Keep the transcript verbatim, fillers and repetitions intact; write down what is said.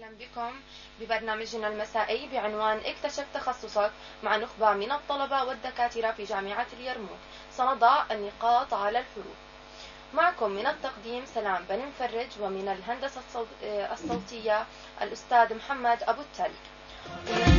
أهلا بكم ببرنامجنا المسائي بعنوان اكتشف تخصصك مع نخبة من الطلبة والدكاترة في جامعة اليرموك. سنضع النقاط على الحروف. معكم من التقديم سلام بن مفرج، ومن الهندسة الصوتية الأستاذ محمد أبو التل.